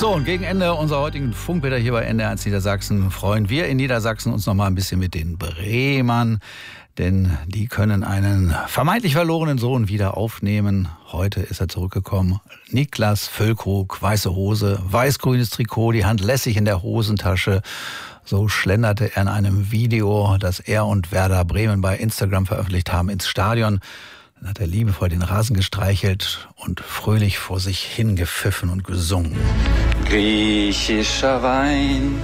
So, und gegen Ende unserer heutigen Funkbilder hier bei NDR1 Niedersachsen freuen wir in Niedersachsen uns noch mal ein bisschen mit den Bremern. Denn die können einen vermeintlich verlorenen Sohn wieder aufnehmen. Heute ist er zurückgekommen. Niklas Füllkrug, weiße Hose, weiß-grünes Trikot, die Hand lässig in der Hosentasche. So schlenderte er in einem Video, das er und Werder Bremen bei Instagram veröffentlicht haben, ins Stadion. Dann hat er liebevoll den Rasen gestreichelt und fröhlich vor sich hingepfiffen und gesungen. Griechischer Wein.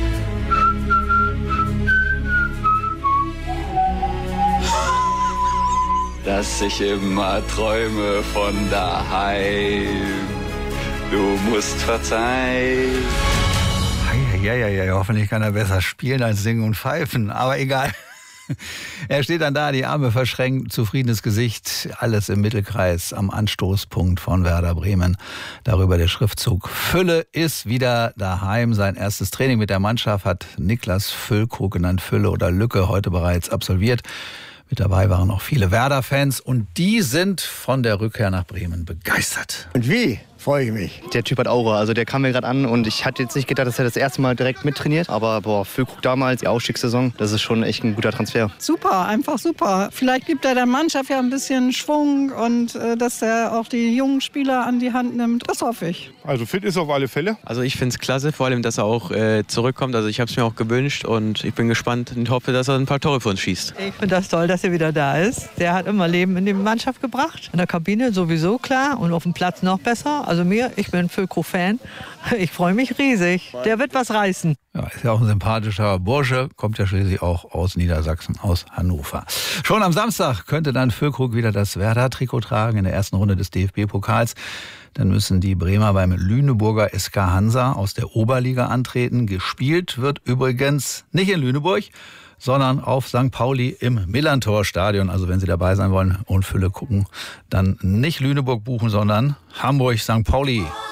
Dass ich immer träume von daheim. Du musst verzeihen. Ja, hoffentlich kann er besser spielen als singen und pfeifen, aber egal. Er steht dann da, die Arme verschränkt, zufriedenes Gesicht, alles im Mittelkreis am Anstoßpunkt von Werder Bremen. Darüber der Schriftzug: Fülle ist wieder daheim. Sein erstes Training mit der Mannschaft hat Niklas Füllkrug, genannt Fülle oder Lücke, heute bereits absolviert. Mit dabei waren auch viele Werder-Fans und die sind von der Rückkehr nach Bremen begeistert. Und wie? Freue ich mich. Der Typ hat Aura, also der kam mir gerade an und ich hatte jetzt nicht gedacht, dass er das erste Mal direkt mittrainiert. Aber Füllkrug damals, die Aufstiegssaison, das ist schon echt ein guter Transfer. Super, einfach super. Vielleicht gibt er der Mannschaft ja ein bisschen Schwung und dass er auch die jungen Spieler an die Hand nimmt. Das hoffe ich. Also fit ist auf alle Fälle. Also ich finde es klasse, vor allem, dass er auch zurückkommt. Also ich habe es mir auch gewünscht und ich bin gespannt und hoffe, dass er ein paar Tore für uns schießt. Ich finde das toll, dass er wieder da ist. Der hat immer Leben in die Mannschaft gebracht. In der Kabine sowieso klar und auf dem Platz noch besser. Also ich bin Füllkrug-Fan. Ich freue mich riesig. Der wird was reißen. Ja, ist ja auch ein sympathischer Bursche, kommt ja schließlich auch aus Niedersachsen, aus Hannover. Schon am Samstag könnte dann Füllkrug wieder das Werder-Trikot tragen in der ersten Runde des DFB-Pokals. Dann müssen die Bremer beim Lüneburger SK Hansa aus der Oberliga antreten. Gespielt wird übrigens nicht in Lüneburg, sondern auf St. Pauli im Millantor-Stadion. Also wenn Sie dabei sein wollen und Fülle gucken, dann nicht Lüneburg buchen, sondern Hamburg-St. Pauli.